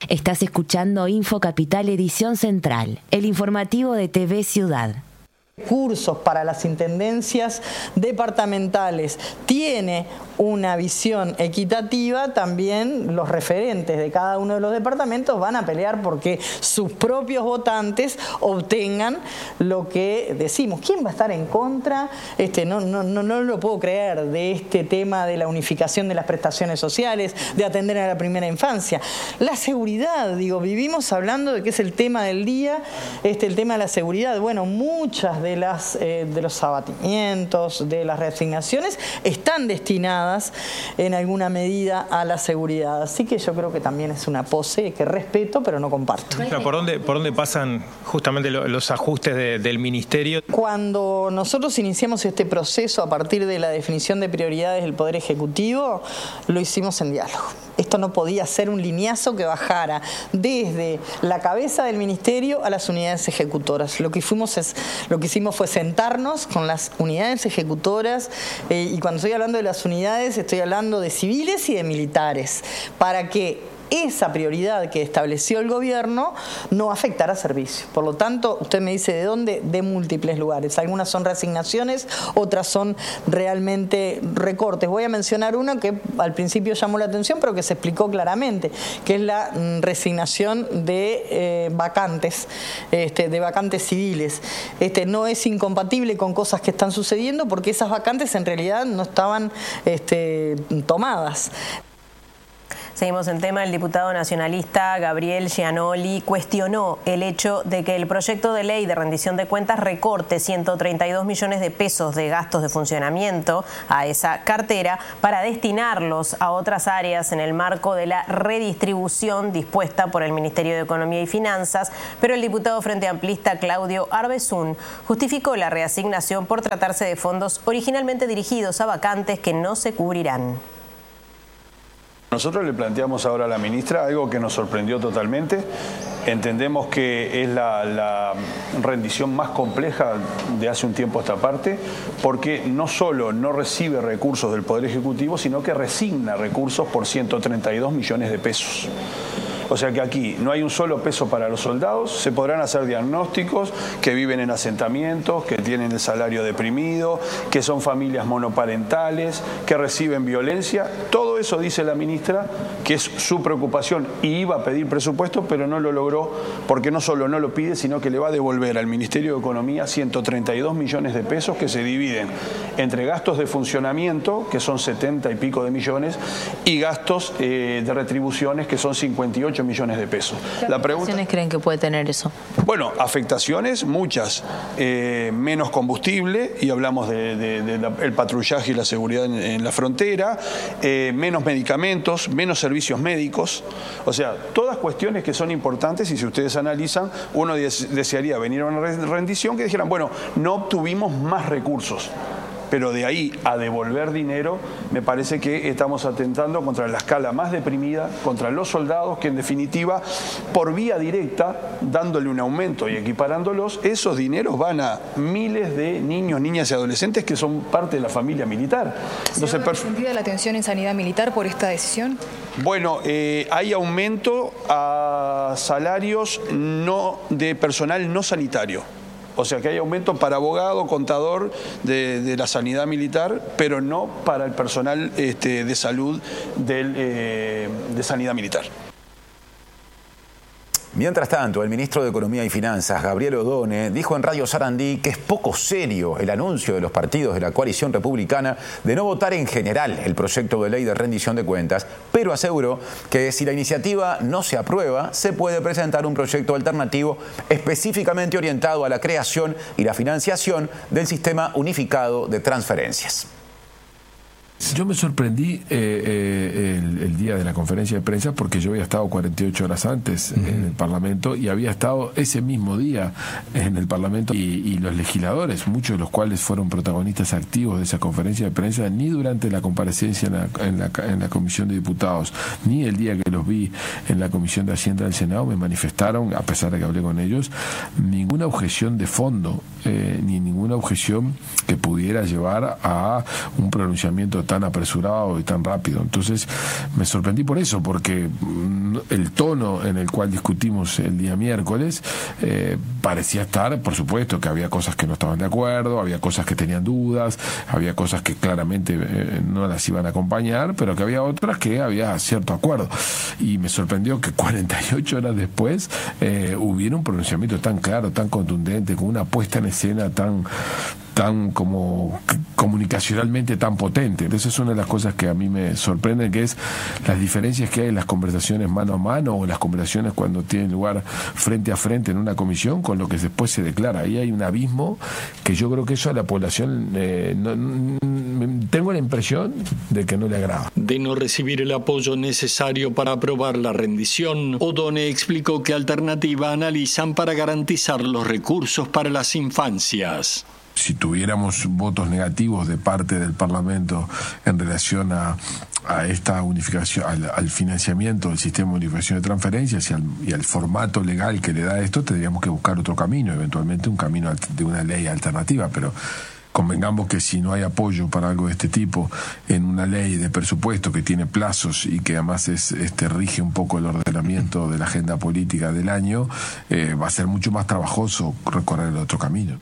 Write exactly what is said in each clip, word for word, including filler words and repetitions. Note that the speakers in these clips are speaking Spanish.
Estás escuchando Info Capital Edición Central, el informativo de T V Ciudad. Cursos para las intendencias departamentales tiene una visión equitativa, también los referentes de cada uno de los departamentos van a pelear porque sus propios votantes obtengan lo que decimos. ¿Quién va a estar en contra? Este, no, no, no, no lo puedo creer, de este tema de la unificación de las prestaciones sociales, de atender a la primera infancia. La seguridad, digo, vivimos hablando de que es el tema del día, este, el tema de la seguridad. Bueno, muchas de las eh, de los abatimientos, de las reasignaciones están destinadas en alguna medida a la seguridad. Así que yo creo que también es una pose que respeto, pero no comparto. ¿Por dónde, por dónde pasan justamente los ajustes de, del Ministerio? Cuando nosotros iniciamos este proceso a partir de la definición de prioridades del Poder Ejecutivo, lo hicimos en diálogo. Esto no podía ser un lineazo que bajara desde la cabeza del Ministerio a las unidades ejecutoras. Lo que, fuimos es, lo que hicimos fue sentarnos con las unidades ejecutoras, eh, y cuando estoy hablando de las unidades estoy hablando de civiles y de militares, para que esa prioridad que estableció el gobierno no afectará servicio. Por lo tanto, usted me dice de dónde, de múltiples lugares. Algunas son reasignaciones, otras son realmente recortes. Voy a mencionar una que al principio llamó la atención, pero que se explicó claramente, que es la mm, resignación de eh, vacantes, este, de vacantes civiles. Este, no es incompatible con cosas que están sucediendo, porque esas vacantes en realidad no estaban este, tomadas. Seguimos en tema. El diputado nacionalista Gabriel Gianoli cuestionó el hecho de que el proyecto de ley de rendición de cuentas recorte ciento treinta y dos millones de pesos de gastos de funcionamiento a esa cartera para destinarlos a otras áreas en el marco de la redistribución dispuesta por el Ministerio de Economía y Finanzas, pero el diputado Frente Amplista Claudio Arbezún justificó la reasignación por tratarse de fondos originalmente dirigidos a vacantes que no se cubrirán. Nosotros le planteamos ahora a la ministra algo que nos sorprendió totalmente. Entendemos que es la, la rendición más compleja de hace un tiempo a esta parte, porque no solo no recibe recursos del Poder Ejecutivo, sino que resigna recursos por ciento treinta y dos millones de pesos. O sea que aquí no hay un solo peso para los soldados, se podrán hacer diagnósticos, que viven en asentamientos, que tienen el salario deprimido, que son familias monoparentales, que reciben violencia. Todo eso dice la ministra que es su preocupación, y iba a pedir presupuesto, pero no lo logró, porque no solo no lo pide, sino que le va a devolver al Ministerio de Economía ciento treinta y dos millones de pesos que se dividen entre gastos de funcionamiento, que son setenta y pico de millones, y gastos eh, de retribuciones, que son cincuenta y ocho millones de pesos. ¿Qué la afectaciones pregunta, creen que puede tener eso? Bueno, afectaciones muchas, eh, menos combustible, y hablamos del de, de de el patrullaje y la seguridad en, en la frontera, eh, menos medicamentos, menos servicios médicos, o sea, todas cuestiones que son importantes, y si ustedes analizan, uno desearía venir a una rendición que dijeran, bueno, no obtuvimos más recursos. Pero de ahí a devolver dinero, me parece que estamos atentando contra la escala más deprimida, contra los soldados, que en definitiva, por vía directa, dándole un aumento y equiparándolos, esos dineros van a miles de niños, niñas y adolescentes que son parte de la familia militar. Entonces, ¿se ha sentido la atención en sanidad militar por esta decisión? Bueno, eh, hay aumento a salarios no de personal no sanitario. O sea que hay aumento para abogado, contador de, de la sanidad militar, pero no para el personal este, de salud del, eh, de sanidad militar. Mientras tanto, el ministro de Economía y Finanzas, Gabriel Odone, dijo en Radio Sarandí que es poco serio el anuncio de los partidos de la coalición republicana de no votar en general el proyecto de ley de rendición de cuentas, pero aseguró que si la iniciativa no se aprueba, se puede presentar un proyecto alternativo específicamente orientado a la creación y la financiación del sistema unificado de transferencias. Yo me sorprendí eh, eh, el, el día de la conferencia de prensa, porque yo había estado cuarenta y ocho horas antes uh-huh. en el Parlamento, y había estado ese mismo día en el Parlamento, y, y los legisladores, muchos de los cuales fueron protagonistas activos de esa conferencia de prensa, ni durante la comparecencia en la, en la, en la Comisión de Diputados, ni el día que los vi en la Comisión de Hacienda del Senado, me manifestaron, a pesar de que hablé con ellos, ninguna objeción de fondo, eh, ni ninguna objeción que pudiera llevar a un pronunciamiento tan apresurado y tan rápido. Entonces me sorprendí por eso, porque el tono en el cual discutimos el día miércoles eh, parecía estar, por supuesto, que había cosas que no estaban de acuerdo, había cosas que tenían dudas, había cosas que claramente eh, no las iban a acompañar, pero que había otras que había cierto acuerdo. Y me sorprendió que cuarenta y ocho horas después eh, hubiera un pronunciamiento tan claro, tan contundente, con una puesta en escena tan tan como comunicacionalmente tan potente. Entonces es una de las cosas que a mí me sorprende, que es las diferencias que hay en las conversaciones mano a mano o en las conversaciones cuando tienen lugar frente a frente en una comisión con lo que después se declara. Ahí hay un abismo que yo creo que eso a la población eh, no, no, tengo la impresión de que no le agrada. De no recibir el apoyo necesario para aprobar la rendición, O'Donnell explicó qué alternativa analizan para garantizar los recursos para las infancias. Si tuviéramos votos negativos de parte del Parlamento en relación a, a esta unificación, al, al financiamiento del sistema de unificación de transferencias y al, y al formato legal que le da esto, tendríamos que buscar otro camino, eventualmente un camino de una ley alternativa, pero convengamos que si no hay apoyo para algo de este tipo en una ley de presupuesto que tiene plazos y que además es, este, rige un poco el ordenamiento de la agenda política del año, eh, va a ser mucho más trabajoso recorrer el otro camino.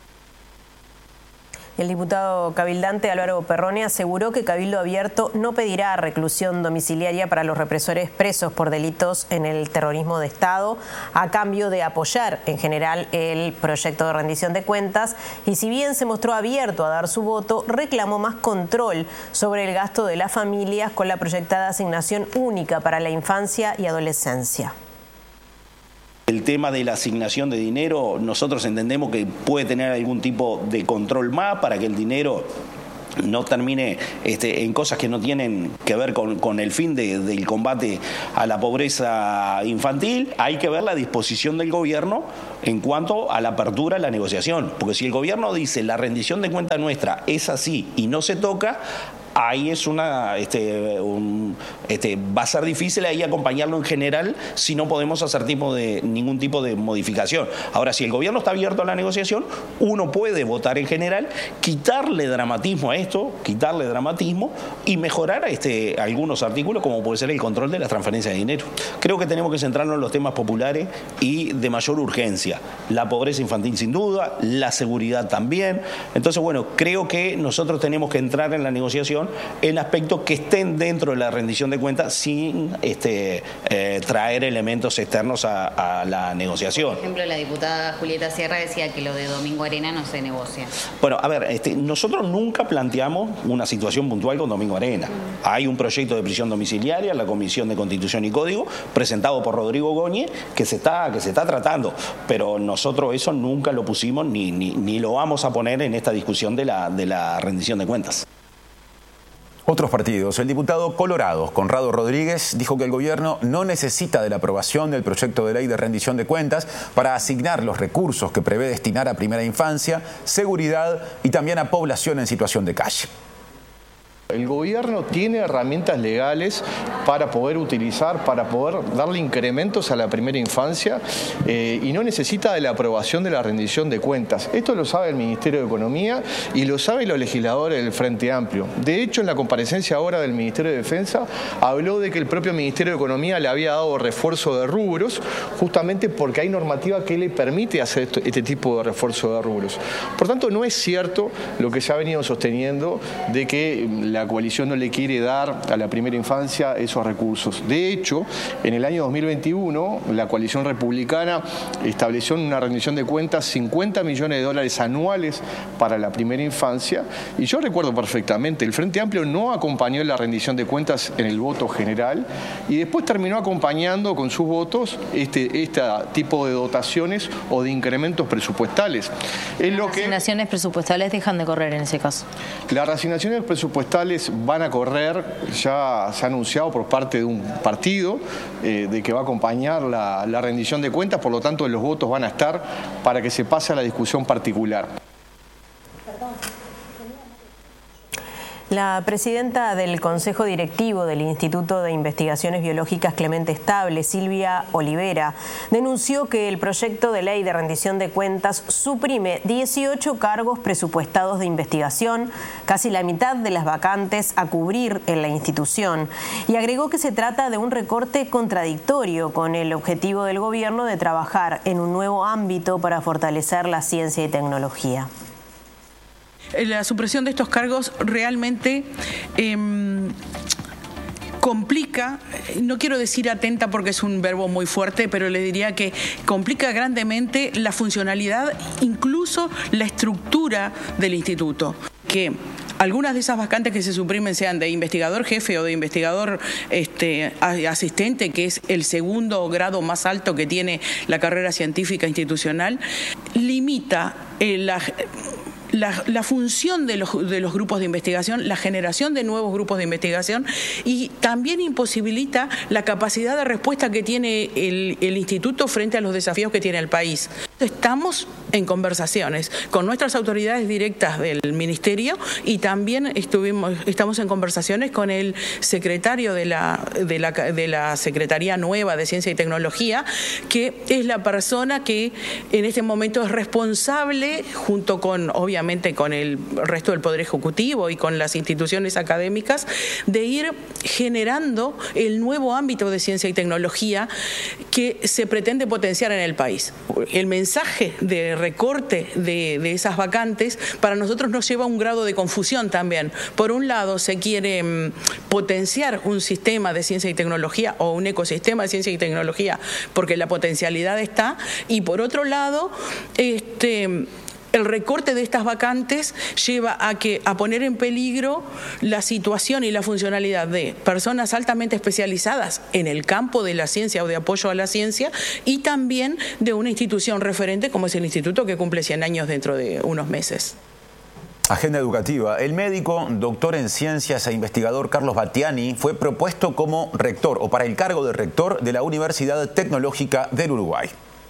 El diputado cabildante Álvaro Perrone aseguró que Cabildo Abierto no pedirá reclusión domiciliaria para los represores presos por delitos en el terrorismo de Estado, a cambio de apoyar en general el proyecto de rendición de cuentas, y si bien se mostró abierto a dar su voto, reclamó más control sobre el gasto de las familias con la proyectada asignación única para la infancia y adolescencia. El tema de la asignación de dinero, nosotros entendemos que puede tener algún tipo de control más para que el dinero no termine este, en cosas que no tienen que ver con, con el fin de, del combate a la pobreza infantil. Hay que ver la disposición del gobierno en cuanto a la apertura a la negociación, porque si el gobierno dice la rendición de cuenta nuestra es así y no se toca, ahí es una, este, un, este, va a ser difícil ahí acompañarlo en general si no podemos hacer tipo de, ningún tipo de modificación. Ahora, si el gobierno está abierto a la negociación, uno puede votar en general, quitarle dramatismo a esto, quitarle dramatismo y mejorar este, algunos artículos, como puede ser el control de las transferencias de dinero. Creo que tenemos que centrarnos en los temas populares y de mayor urgencia. La pobreza infantil sin duda, la seguridad también. Entonces, bueno, creo que nosotros tenemos que entrar en la negociación en aspectos que estén dentro de la rendición de cuentas sin este, eh, traer elementos externos a, a la negociación. Por ejemplo, la diputada Julieta Sierra decía que lo de Domingo Arena no se negocia. Bueno, a ver, este, nosotros nunca planteamos una situación puntual con Domingo Arena. Hay un proyecto de prisión domiciliaria en la Comisión de Constitución y Código presentado por Rodrigo Goñi que se está, que se está tratando, pero nosotros eso nunca lo pusimos ni, ni, ni lo vamos a poner en esta discusión de la, de la rendición de cuentas. Otros partidos. El diputado Colorado, Conrado Rodríguez, dijo que el gobierno no necesita de la aprobación del proyecto de ley de rendición de cuentas para asignar los recursos que prevé destinar a primera infancia, seguridad y también a población en situación de calle. El gobierno tiene herramientas legales para poder utilizar, para poder darle incrementos a la primera infancia eh, y no necesita de la aprobación de la rendición de cuentas. Esto lo sabe el Ministerio de Economía y lo saben los legisladores del Frente Amplio. De hecho, en la comparecencia ahora del Ministerio de Defensa habló de que el propio Ministerio de Economía le había dado refuerzo de rubros justamente porque hay normativa que le permite hacer esto, este tipo de refuerzo de rubros. Por tanto, no es cierto lo que se ha venido sosteniendo de que la coalición no le quiere dar a la primera infancia esos recursos. De hecho, en el año dos mil veintiuno, la coalición republicana estableció en una rendición de cuentas cincuenta millones de dólares anuales para la primera infancia, y yo recuerdo perfectamente, el Frente Amplio no acompañó la rendición de cuentas en el voto general, y después terminó acompañando con sus votos este, este tipo de dotaciones o de incrementos presupuestales. Es lo que... Las asignaciones presupuestales dejan de correr en ese caso. Las asignaciones presupuestales van a correr, ya se ha anunciado por parte de un partido eh, de que va a acompañar la, la rendición de cuentas, por lo tanto los votos van a estar para que se pase a la discusión particular. La presidenta del Consejo Directivo del Instituto de Investigaciones Biológicas Clemente Estable, Silvia Olivera, denunció que el proyecto de ley de rendición de cuentas suprime dieciocho cargos presupuestados de investigación, casi la mitad de las vacantes a cubrir en la institución, y agregó que se trata de un recorte contradictorio con el objetivo del gobierno de trabajar en un nuevo ámbito para fortalecer la ciencia y tecnología. La supresión de estos cargos realmente eh, complica, no quiero decir atenta porque es un verbo muy fuerte, pero le diría que complica grandemente la funcionalidad, incluso la estructura del instituto. Que algunas de esas vacantes que se suprimen sean de investigador jefe o de investigador este, asistente, que es el segundo grado más alto que tiene la carrera científica institucional, limita eh, la... La, la función de los, de los grupos de investigación, la generación de nuevos grupos de investigación, y también imposibilita la capacidad de respuesta que tiene el, el instituto frente a los desafíos que tiene el país. Estamos en conversaciones con nuestras autoridades directas del ministerio y también estuvimos, estamos en conversaciones con el secretario de la, de la, de la Secretaría Nueva de Ciencia y Tecnología, que es la persona que en este momento es responsable, junto con, obviamente, con el resto del Poder Ejecutivo y con las instituciones académicas, de ir generando el nuevo ámbito de ciencia y tecnología que se pretende potenciar en el país. El mensaje de recorte de, de esas vacantes para nosotros nos lleva a un grado de confusión también. Por un lado, se quiere mm, potenciar un sistema de ciencia y tecnología o un ecosistema de ciencia y tecnología porque la potencialidad está, y por otro lado, este... el recorte de estas vacantes lleva a, que, a poner en peligro la situación y la funcionalidad de personas altamente especializadas en el campo de la ciencia o de apoyo a la ciencia, y también de una institución referente como es el instituto, que cumple cien años dentro de unos meses. Agenda educativa. El médico, doctor en ciencias e investigador Carlos Battiani fue propuesto como rector o para el cargo de rector de la Universidad Tecnológica del Uruguay.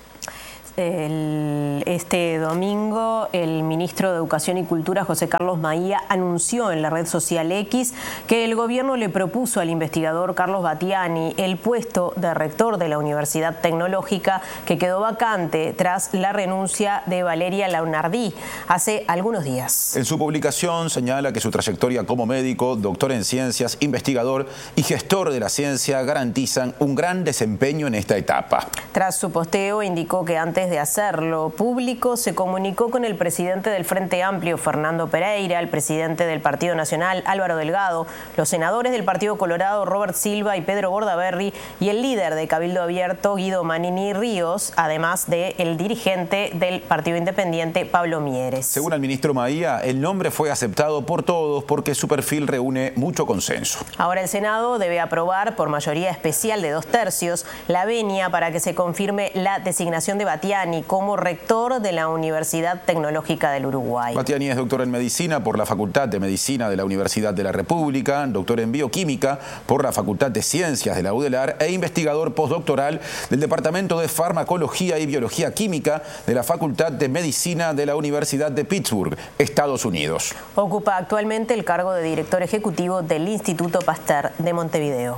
El, este domingo el ministro de Educación y Cultura, José Carlos Maía, anunció en la red social X que el gobierno le propuso al investigador Carlos Battiani el puesto de rector de la Universidad Tecnológica, que quedó vacante tras la renuncia de Valeria Launardí hace algunos días. En su publicación señala que su trayectoria como médico, doctor en ciencias, investigador y gestor de la ciencia garantizan un gran desempeño en esta etapa. Tras su posteo indicó que antes de hacerlo público se comunicó con el presidente del Frente Amplio, Fernando Pereira, el presidente del Partido Nacional, Álvaro Delgado, los senadores del Partido Colorado, Robert Silva y Pedro Bordaberry, y el líder de Cabildo Abierto, Guido Manini Ríos, además del dirigente del Partido Independiente, Pablo Mieres. Según el ministro Maía, el nombre fue aceptado por todos porque su perfil reúne mucho consenso. Ahora el Senado debe aprobar por mayoría especial de dos tercios la venia para que se confirme la designación de Battiani como rector de la Universidad Tecnológica del Uruguay. Battiani es doctor en Medicina por la Facultad de Medicina de la Universidad de la República, doctor en Bioquímica por la Facultad de Ciencias de la UDELAR e investigador postdoctoral del Departamento de Farmacología y Biología Química de la Facultad de Medicina de la Universidad de Pittsburgh, Estados Unidos. Ocupa actualmente el cargo de director ejecutivo del Instituto Pasteur de Montevideo.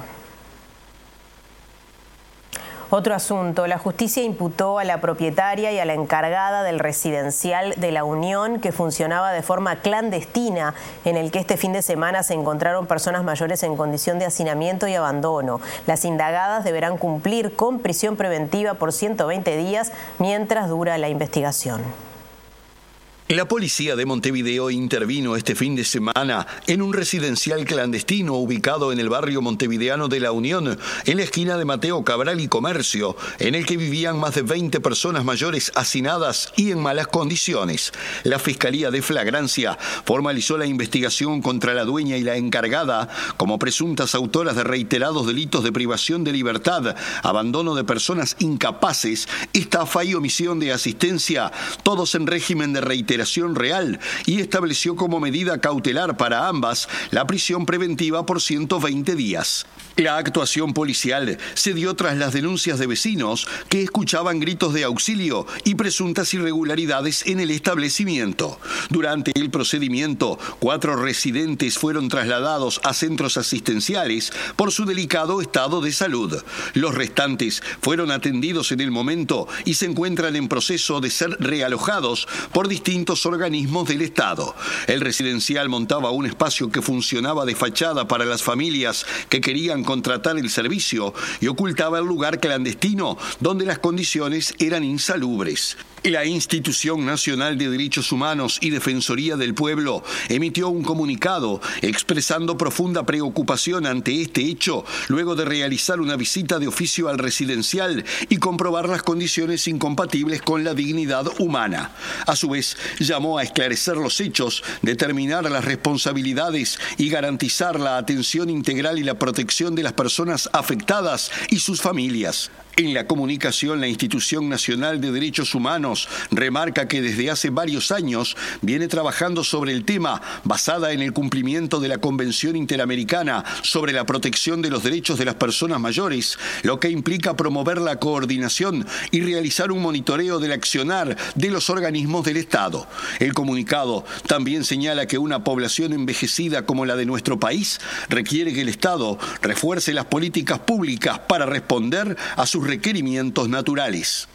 Otro asunto, la justicia imputó a la propietaria y a la encargada del residencial de La Unión, que funcionaba de forma clandestina, en el que este fin de semana se encontraron personas mayores en condición de hacinamiento y abandono. Las indagadas deberán cumplir con prisión preventiva por ciento veinte días mientras dura la investigación. La policía de Montevideo intervino este fin de semana en un residencial clandestino ubicado en el barrio montevideano de La Unión, en la esquina de Mateo Cabral y Comercio, en el que vivían más de veinte personas mayores hacinadas y en malas condiciones. La Fiscalía de Flagrancia formalizó la investigación contra la dueña y la encargada como presuntas autoras de reiterados delitos de privación de libertad, abandono de personas incapaces, estafa y omisión de asistencia, todos en régimen de reiteración alteración real y estableció como medida cautelar para ambas la prisión preventiva por ciento veinte días. La actuación policial se dio tras las denuncias de vecinos que escuchaban gritos de auxilio y presuntas irregularidades en el establecimiento. Durante el procedimiento, cuatro residentes fueron trasladados a centros asistenciales por su delicado estado de salud. Los restantes fueron atendidos en el momento y se encuentran en proceso de ser realojados por distintos organismos del Estado. El residencial montaba un espacio que funcionaba de fachada para las familias que querían contratar el servicio y ocultaba el lugar clandestino donde las condiciones eran insalubres. La Institución Nacional de Derechos Humanos y Defensoría del Pueblo emitió un comunicado expresando profunda preocupación ante este hecho luego de realizar una visita de oficio al residencial y comprobar las condiciones incompatibles con la dignidad humana. A su vez, llamó a esclarecer los hechos, determinar las responsabilidades y garantizar la atención integral y la protección de las personas afectadas y sus familias. En la comunicación, la Institución Nacional de Derechos Humanos remarca que desde hace varios años viene trabajando sobre el tema, basada en el cumplimiento de la Convención Interamericana sobre la protección de los derechos de las personas mayores, lo que implica promover la coordinación y realizar un monitoreo del accionar de los organismos del Estado. El comunicado también señala que una población envejecida como la de nuestro país requiere que el Estado refuerce las políticas públicas para responder a sus requerimientos naturales.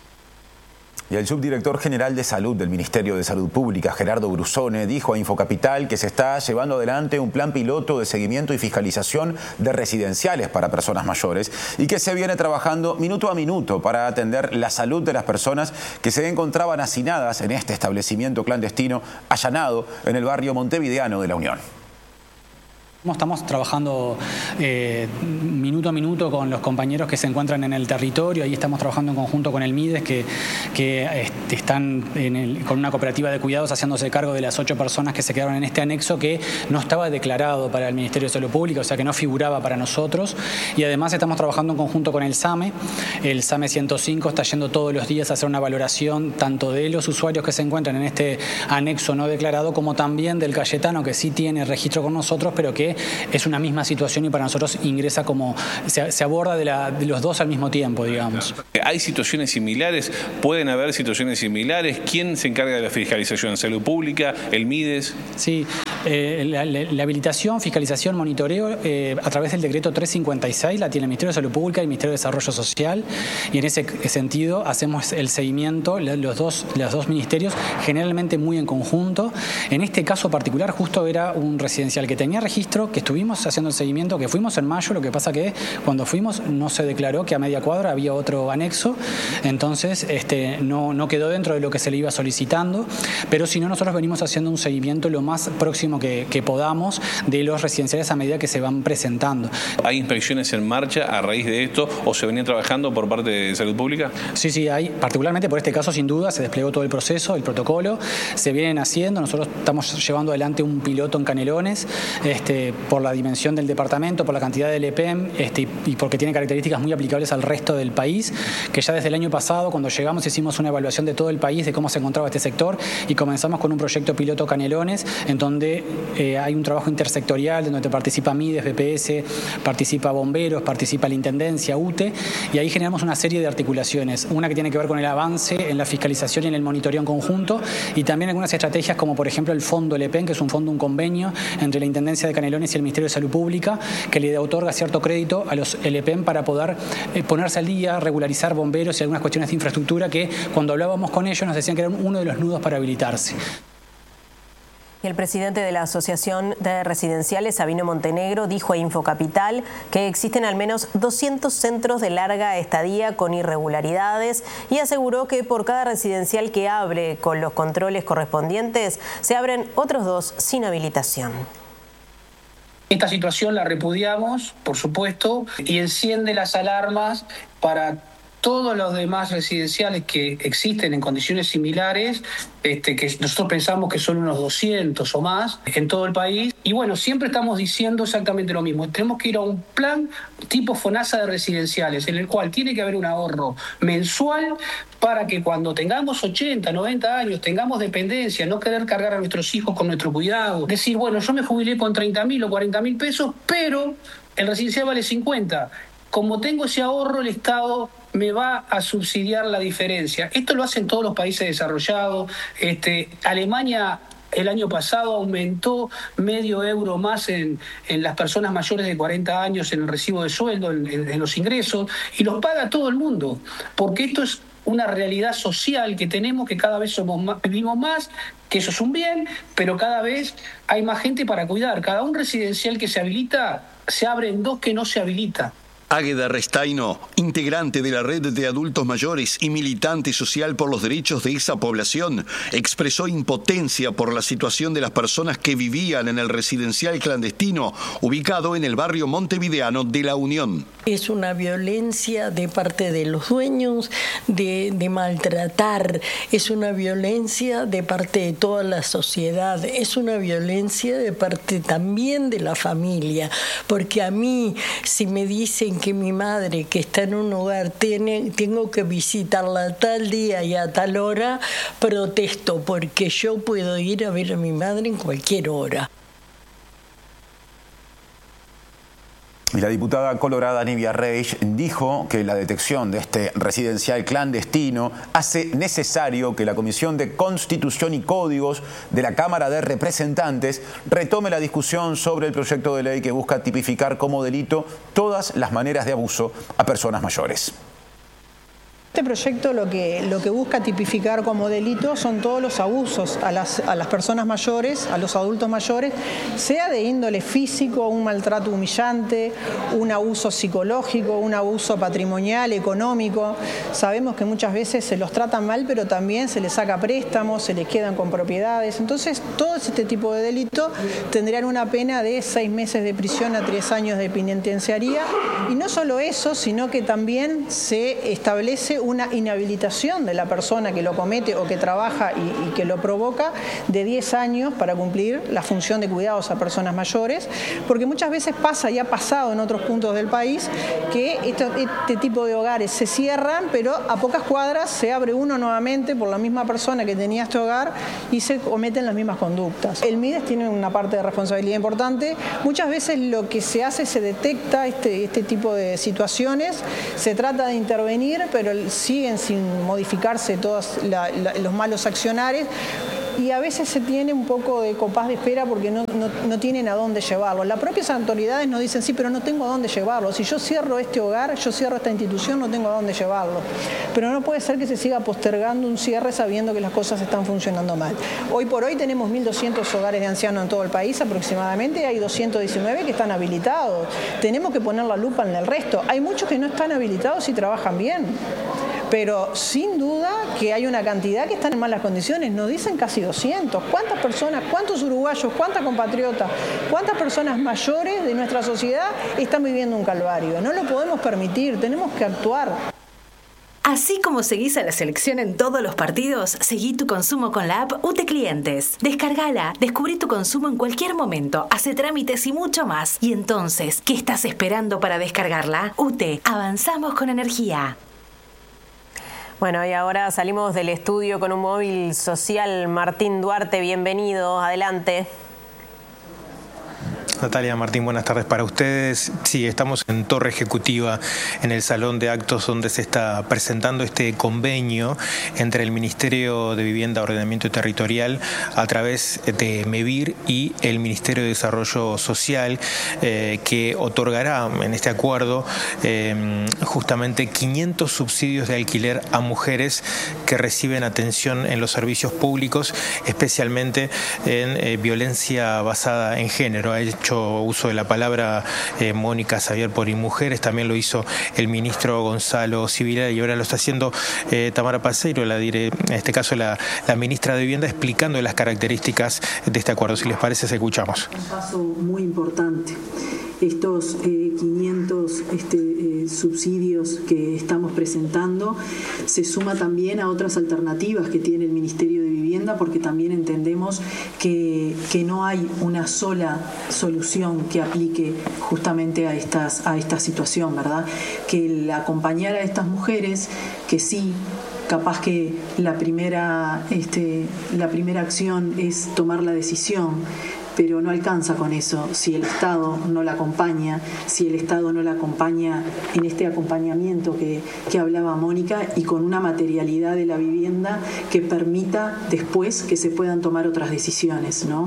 Y el subdirector general de Salud del Ministerio de Salud Pública, Gerardo Brusone, dijo a Infocapital que se está llevando adelante un plan piloto de seguimiento y fiscalización de residenciales para personas mayores y que se viene trabajando minuto a minuto para atender la salud de las personas que se encontraban hacinadas en este establecimiento clandestino allanado en el barrio montevideano de La Unión. Estamos trabajando eh, minuto a minuto con los compañeros que se encuentran en el territorio. Ahí estamos trabajando en conjunto con el MIDES, que, que este, están en el, con una cooperativa de cuidados haciéndose cargo de las ocho personas que se quedaron en este anexo que no estaba declarado para el Ministerio de Salud Pública, o sea que no figuraba para nosotros. Y además estamos trabajando en conjunto con el SAME. El SAME ciento cinco está yendo todos los días a hacer una valoración tanto de los usuarios que se encuentran en este anexo no declarado como también del Cayetano, que sí tiene registro con nosotros, pero que es una misma situación y para nosotros ingresa como, se, se aborda de, la, de los dos al mismo tiempo, digamos. ¿Hay situaciones similares? ¿Pueden haber situaciones similares? ¿Quién se encarga de la fiscalización? ¿Salud Pública? ¿El MIDES? Sí, eh, la, la, la habilitación, fiscalización, monitoreo eh, a través del decreto trescientos cincuenta y seis la tiene el Ministerio de Salud Pública y el Ministerio de Desarrollo Social, y en ese sentido hacemos el seguimiento, los dos, los dos ministerios, generalmente muy en conjunto. En este caso particular justo era un residencial que tenía registro, que estuvimos haciendo el seguimiento, que fuimos en mayo, lo que pasa que cuando fuimos no se declaró que a media cuadra había otro anexo, entonces este, no, no quedó dentro de lo que se le iba solicitando, pero si no, nosotros venimos haciendo un seguimiento lo más próximo que, que podamos de los residenciales a medida que se van presentando. ¿Hay inspecciones en marcha a raíz de esto o se venía trabajando por parte de Salud Pública? Sí, sí, hay, particularmente por este caso sin duda se desplegó todo el proceso, el protocolo, se vienen haciendo, nosotros estamos llevando adelante un piloto en Canelones, este, por la dimensión del departamento, por la cantidad del E P E M este, y porque tiene características muy aplicables al resto del país, que ya desde el año pasado, cuando llegamos, hicimos una evaluación de todo el país, de cómo se encontraba este sector, y comenzamos con un proyecto piloto Canelones, en donde eh, hay un trabajo intersectorial, en donde participa MIDES, B P S, participa Bomberos, participa la Intendencia, U T E, y ahí generamos una serie de articulaciones, una que tiene que ver con el avance en la fiscalización y en el monitoreo en conjunto, y también algunas estrategias como por ejemplo el fondo L E P E M, que es un fondo, un convenio entre la Intendencia de Canelones y el Ministerio de Salud Pública, que le otorga cierto crédito a los L E P E M para poder eh, ponerse al día, regularizar bomberos y algunas cuestiones de infraestructura que cuando hablábamos con ellos nos decían que eran uno de los nudos para habilitarse. Y el presidente de la Asociación de Residenciales, Sabino Montenegro, dijo a Infocapital que existen al menos doscientos centros de larga estadía con irregularidades y aseguró que por cada residencial que abre con los controles correspondientes, se abren otros dos sin habilitación. Esta situación la repudiamos, por supuesto, y enciende las alarmas para todos los demás residenciales que existen en condiciones similares, este, que nosotros pensamos que son unos doscientos o más en todo el país. Y bueno, siempre estamos diciendo exactamente lo mismo. Tenemos que ir a un plan tipo FONASA de residenciales, en el cual tiene que haber un ahorro mensual para que cuando tengamos ochenta, noventa años, tengamos dependencia, no querer cargar a nuestros hijos con nuestro cuidado. Decir, bueno, yo me jubilé con treinta mil o cuarenta mil pesos, pero el residencial vale cincuenta. Como tengo ese ahorro, el Estado me va a subsidiar la diferencia. Esto lo hacen todos los países desarrollados. Este, Alemania el año pasado aumentó medio euro más en, en las personas mayores de cuarenta años en el recibo de sueldo, en, en, en los ingresos, y los paga todo el mundo, porque esto es una realidad social que tenemos, que cada vez somos más, vivimos más, que eso es un bien, pero cada vez hay más gente para cuidar. Cada un residencial que se habilita, se abren dos que no se habilita. Águeda Restaino, integrante de la red de adultos mayores y militante social por los derechos de esa población, expresó impotencia por la situación de las personas que vivían en el residencial clandestino ubicado en el barrio montevideano de La Unión. Es una violencia de parte de los dueños, de, de maltratar, es una violencia de parte de toda la sociedad, es una violencia de parte también de la familia, porque a mí, si me dicen que mi madre, que está en un hogar, tiene, tengo que visitarla tal día y a tal hora, protesto, porque yo puedo ir a ver a mi madre en cualquier hora. Y la diputada colorada Nivia Reich dijo que la detección de este residencial clandestino hace necesario que la Comisión de Constitución y Códigos de la Cámara de Representantes retome la discusión sobre el proyecto de ley que busca tipificar como delito todas las maneras de abuso a personas mayores. Este proyecto lo que, lo que busca tipificar como delito son todos los abusos a las, a las personas mayores, a los adultos mayores, sea de índole físico, un maltrato humillante, un abuso psicológico, un abuso patrimonial, económico. Sabemos que muchas veces se los tratan mal, pero también se les saca préstamos, se les quedan con propiedades. Entonces, todo este tipo de delito tendrían una pena de seis meses de prisión a tres años de penitenciaría. Y no solo eso, sino que también se establece una inhabilitación de la persona que lo comete o que trabaja y, y que lo provoca de diez años para cumplir la función de cuidados a personas mayores, porque muchas veces pasa y ha pasado en otros puntos del país que este, este tipo de hogares se cierran, pero a pocas cuadras se abre uno nuevamente por la misma persona que tenía este hogar y se cometen las mismas conductas. El MIDES tiene una parte de responsabilidad importante. Muchas veces lo que se hace, se detecta este, este tipo de situaciones, se trata de intervenir, pero siguen sin modificarse todos la, la, los malos accionares, y a veces se tiene un poco de compás de espera porque no, no, no tienen a dónde llevarlo. Las propias autoridades nos dicen, sí, pero no tengo a dónde llevarlo. Si yo cierro este hogar, yo cierro esta institución, no tengo a dónde llevarlo. Pero no puede ser que se siga postergando un cierre sabiendo que las cosas están funcionando mal. Hoy por hoy tenemos mil doscientos hogares de ancianos en todo el país aproximadamente, y hay doscientos diecinueve que están habilitados. Tenemos que poner la lupa en el resto. Hay muchos que no están habilitados y trabajan bien. Pero sin duda que hay una cantidad que están en malas condiciones, nos dicen casi doscientos. ¿Cuántas personas, cuántos uruguayos, cuántas compatriotas, cuántas personas mayores de nuestra sociedad están viviendo un calvario? No lo podemos permitir, tenemos que actuar. Así como seguís a la selección en todos los partidos, seguí tu consumo con la app U T E Clientes. Descargala, descubrí tu consumo en cualquier momento, hace trámites y mucho más. Y entonces, ¿qué estás esperando para descargarla? U T E, avanzamos con energía. Bueno, y ahora salimos del estudio con un móvil social. Martín Duarte, bienvenido, adelante. Natalia, Martín, buenas tardes para ustedes. Sí, estamos en Torre Ejecutiva, en el Salón de Actos donde se está presentando este convenio entre el Ministerio de Vivienda, Ordenamiento Territorial a través de MEVIR y el Ministerio de Desarrollo Social, eh, que otorgará en este acuerdo eh, justamente quinientos subsidios de alquiler a mujeres que reciben atención en los servicios públicos, especialmente en eh, violencia basada en género. Ha hecho uso de la palabra eh, Mónica Xavier Porimujeres, también lo hizo el ministro Gonzalo Civilera y ahora lo está haciendo eh, Tamara Palseiro, la dire, en este caso la, la ministra de Vivienda, explicando las características de este acuerdo. Si les parece, se escuchamos. Un paso muy importante. Estos eh, quinientos este, eh, subsidios que estamos presentando se suma también a otras alternativas que tiene el Ministerio de Vivienda vivienda, porque también entendemos que, que no hay una sola solución que aplique justamente a, estas, a esta situación, ¿verdad? Que el acompañar a estas mujeres, que sí, capaz que la primera, este, la primera acción es tomar la decisión, pero no alcanza con eso si el Estado no la acompaña, si el Estado no la acompaña en este acompañamiento que, que hablaba Mónica, y con una materialidad de la vivienda que permita después que se puedan tomar otras decisiones, ¿no?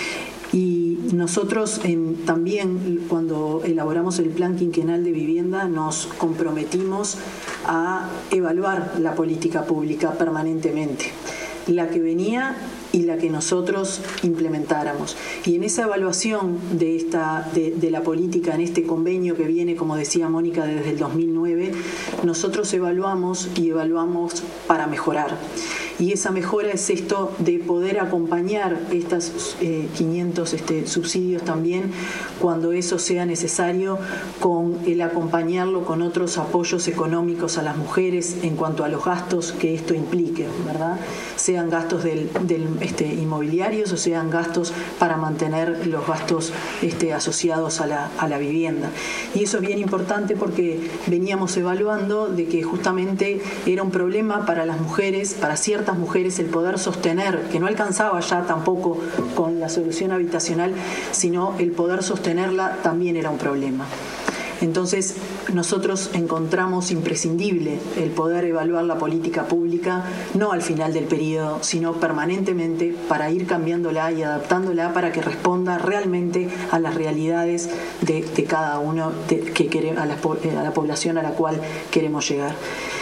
Y nosotros en, también cuando elaboramos el plan quinquenal de vivienda nos comprometimos a evaluar la política pública permanentemente, la que venía y la que nosotros implementáramos. Y en esa evaluación de, esta, de, de la política, en este convenio que viene, como decía Mónica, desde el dos mil nueve, nosotros evaluamos y evaluamos para mejorar. Y esa mejora es esto de poder acompañar estos eh, quinientos este, subsidios también, cuando eso sea necesario, con el acompañarlo con otros apoyos económicos a las mujeres en cuanto a los gastos que esto implique, ¿verdad? Sean gastos del, del, este, inmobiliarios o sean gastos para mantener los gastos este, asociados a la, a la vivienda. Y eso es bien importante porque veníamos evaluando de que justamente era un problema para las mujeres, para ciertas mujeres, el poder sostener, que no alcanzaba ya tampoco con la solución habitacional, sino el poder sostenerla también era un problema. Entonces, nosotros encontramos imprescindible el poder evaluar la política pública, no al final del periodo, sino permanentemente, para ir cambiándola y adaptándola para que responda realmente a las realidades de, de cada uno, de, que quere, a, la, a la población a la cual queremos llegar.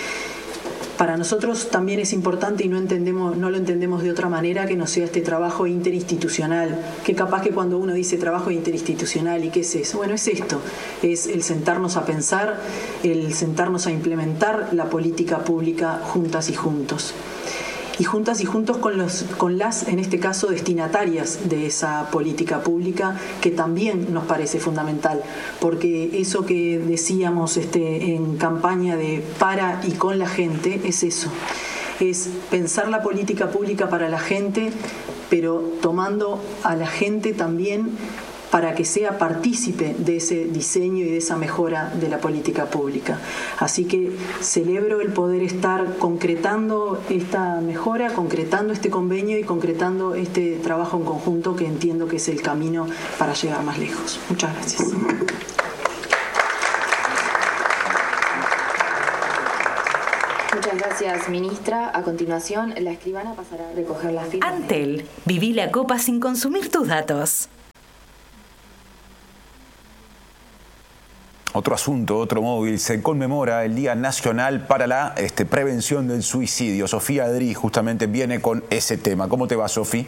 Para nosotros también es importante, y no entendemos, no lo entendemos de otra manera, que no sea este trabajo interinstitucional, que capaz que cuando uno dice trabajo interinstitucional, ¿y qué es eso? Bueno, es esto, es el sentarnos a pensar, el sentarnos a implementar la política pública juntas y juntos. Y juntas y juntos con, los, con las, en este caso, destinatarias de esa política pública, que también nos parece fundamental, porque eso que decíamos este, en campaña de para y con la gente, es eso, es pensar la política pública para la gente, pero tomando a la gente también para que sea partícipe de ese diseño y de esa mejora de la política pública. Así que celebro el poder estar concretando esta mejora, concretando este convenio y concretando este trabajo en conjunto, que entiendo que es el camino para llegar más lejos. Muchas gracias. Muchas gracias, ministra. A continuación, la escribana pasará a recoger las firmas. Antel, viví la copa sin consumir tus datos. Otro asunto, otro móvil, se conmemora el Día Nacional para la este, Prevención del Suicidio. Sofía Adri justamente viene con ese tema. ¿Cómo te va, Sofía?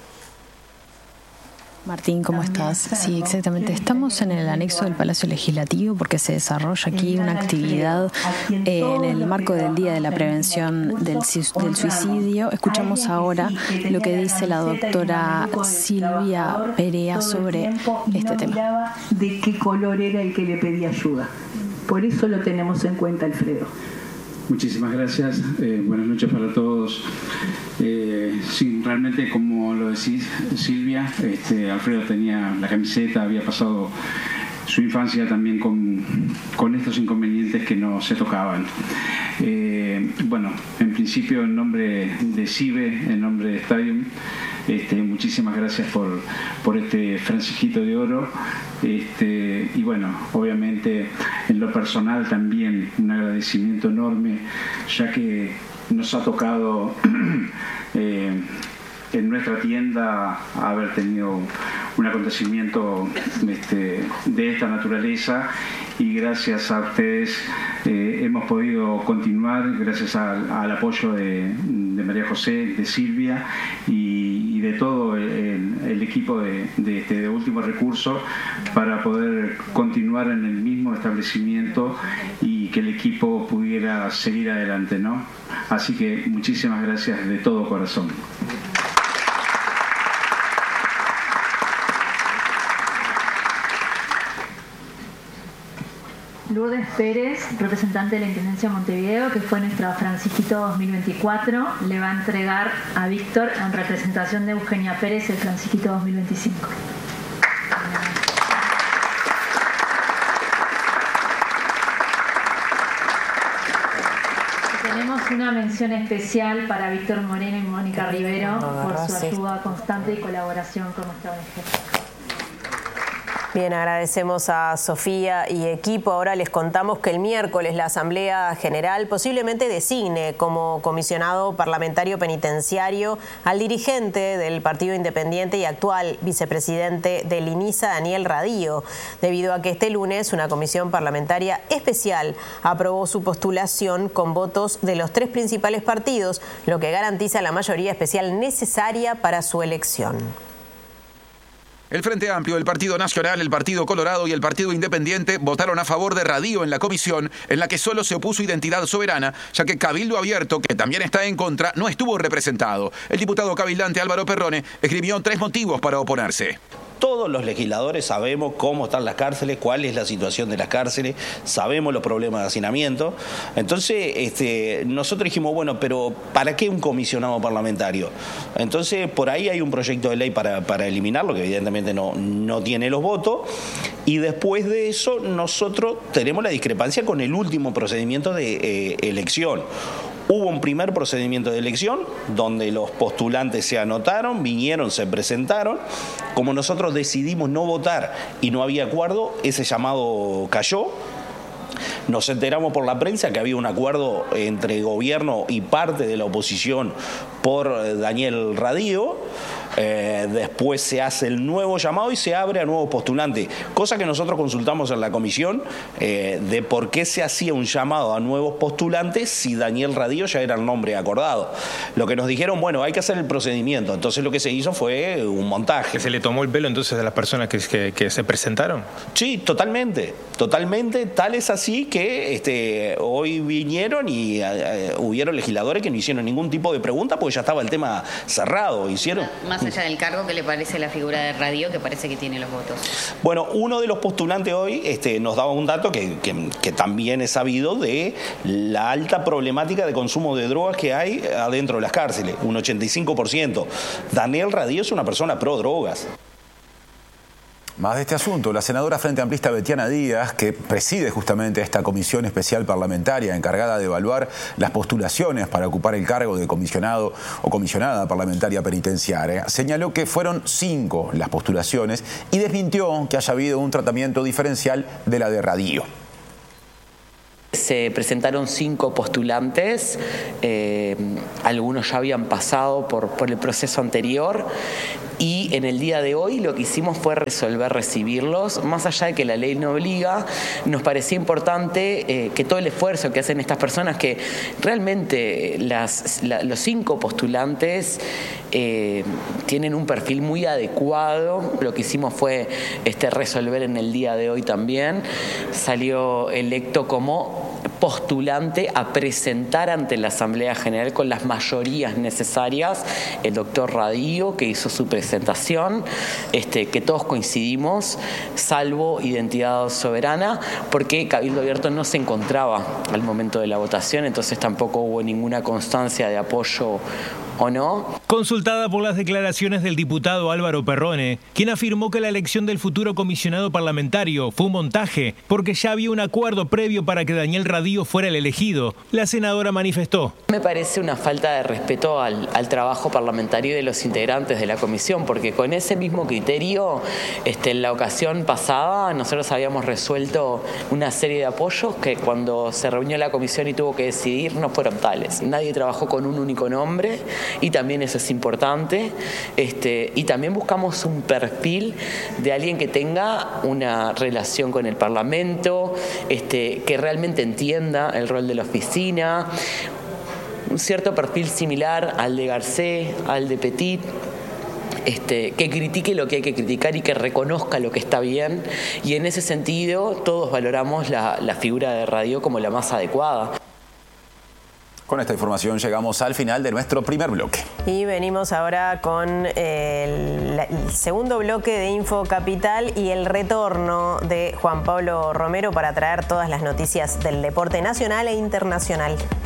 Martín, ¿cómo estás? Sí, exactamente. Estamos en el anexo del Palacio Legislativo porque se desarrolla aquí una actividad en el marco del Día de la Prevención del, del Suicidio. Escuchamos ahora lo que dice la doctora Silvia Perea sobre este tema. De qué color era el que le pedía ayuda. Por eso lo tenemos en cuenta, Alfredo. Muchísimas gracias. Eh, buenas noches para todos. Eh, sí, realmente, como lo decís, Silvia, este, Alfredo tenía la camiseta, había pasado su infancia también con, con estos inconvenientes que no se tocaban. Eh, bueno, en principio, en nombre de CIBE, en nombre de Stadium, Este, muchísimas gracias por, por este Francisquito de Oro. Este, y bueno, obviamente en lo personal también un agradecimiento enorme, ya que nos ha tocado eh, en nuestra tienda haber tenido un acontecimiento este, de esta naturaleza, y gracias a ustedes eh, hemos podido continuar, gracias al, al apoyo de, de María José, de Silvia y, y de todo el, el equipo de, de, de Último Recurso, para poder continuar en el mismo establecimiento y que el equipo pudiera seguir adelante, ¿no? Así que muchísimas gracias de todo corazón. Lourdes Pérez, representante de la Intendencia de Montevideo, que fue nuestra Francisquito dos mil veinticuatro, le va a entregar a Víctor en representación de Eugenia Pérez el Francisquito dos mil veinticinco. Tenemos una mención especial para Víctor Moreno y Mónica Rivero por su ayuda constante y colaboración con nuestra O N G. Bien, agradecemos a Sofía y equipo. Ahora les contamos que el miércoles la Asamblea General posiblemente designe como comisionado parlamentario penitenciario al dirigente del Partido Independiente y actual vicepresidente del INISA, Daniel Radío, debido a que este lunes una comisión parlamentaria especial aprobó su postulación con votos de los tres principales partidos, lo que garantiza la mayoría especial necesaria para su elección. El Frente Amplio, el Partido Nacional, el Partido Colorado y el Partido Independiente votaron a favor de Radío en la comisión, en la que solo se opuso Identidad Soberana, ya que Cabildo Abierto, que también está en contra, no estuvo representado. El diputado cabildante Álvaro Perrone escribió tres motivos para oponerse. Todos los legisladores sabemos cómo están las cárceles, cuál es la situación de las cárceles, sabemos los problemas de hacinamiento. Entonces, este, nosotros dijimos, bueno, pero ¿para qué un comisionado parlamentario? Entonces, por ahí hay un proyecto de ley para, para eliminarlo, que evidentemente no, no tiene los votos. Y después de eso, nosotros tenemos la discrepancia con el último procedimiento de eh, elección. Hubo un primer procedimiento de elección donde los postulantes se anotaron, vinieron, se presentaron. Como nosotros decidimos no votar y no había acuerdo, ese llamado cayó. Nos enteramos por la prensa que había un acuerdo entre gobierno y parte de la oposición por Daniel Radío. Eh, después se hace el nuevo llamado y se abre a nuevos postulantes, cosa que nosotros consultamos en la comisión eh, de por qué se hacía un llamado a nuevos postulantes si Daniel Radío ya era el nombre acordado. Lo que nos dijeron, bueno, hay que hacer el procedimiento. Entonces lo que se hizo fue un montaje. ¿Se le tomó el pelo entonces a las personas que, que, que se presentaron? Sí, totalmente, totalmente. Tal es así que este, hoy vinieron y eh, hubieron legisladores que no hicieron ningún tipo de pregunta porque ya estaba el tema cerrado. Hicieron... Más allá del cargo, ¿qué le parece la figura de Radío, que parece que tiene los votos? Bueno, uno de los postulantes hoy este, nos daba un dato que, que, que también es sabido de la alta problemática de consumo de drogas que hay adentro de las cárceles, un ochenta y cinco por ciento. Daniel Radío es una persona pro drogas. Más de este asunto, la senadora frente amplista Betiana Díaz, que preside justamente esta comisión especial parlamentaria encargada de evaluar las postulaciones para ocupar el cargo de comisionado o comisionada parlamentaria penitenciaria, señaló que fueron cinco las postulaciones y desmintió que haya habido un tratamiento diferencial de la de Radío. Se presentaron cinco postulantes, eh, algunos ya habían pasado por, por el proceso anterior y en el día de hoy lo que hicimos fue resolver recibirlos. Más allá de que la ley no obliga, nos parecía importante eh, que todo el esfuerzo que hacen estas personas, que realmente las, la, los cinco postulantes eh, tienen un perfil muy adecuado. Lo que hicimos fue este, resolver en el día de hoy también. Salió electo como postulante a presentar ante la Asamblea General con las mayorías necesarias el doctor Radío, que hizo su presentación, este, que todos coincidimos, salvo Identidad Soberana, porque Cabildo Abierto no se encontraba al momento de la votación, entonces tampoco hubo ninguna constancia de apoyo o no. Consultada por las declaraciones del diputado Álvaro Perrone, quien afirmó que la elección del futuro comisionado parlamentario fue un montaje porque ya había un acuerdo previo para que Daniel Radío fuera el elegido, la senadora manifestó. Me parece una falta de respeto al, al trabajo parlamentario de los integrantes de la comisión, porque con ese mismo criterio, este, en la ocasión pasada, nosotros habíamos resuelto una serie de apoyos que cuando se reunió la comisión y tuvo que decidir no fueron tales. Nadie trabajó con un único nombre. Y también eso es importante, este, y también buscamos un perfil de alguien que tenga una relación con el Parlamento, este, que realmente entienda el rol de la oficina, un cierto perfil similar al de Garcés, al de Petit, Este, que critique lo que hay que criticar y que reconozca lo que está bien, y en ese sentido todos valoramos la, la figura de Radío como la más adecuada. Con esta información llegamos al final de nuestro primer bloque. Y venimos ahora con el, el segundo bloque de Info Capital y el retorno de Juan Pablo Romero para traer todas las noticias del deporte nacional e internacional.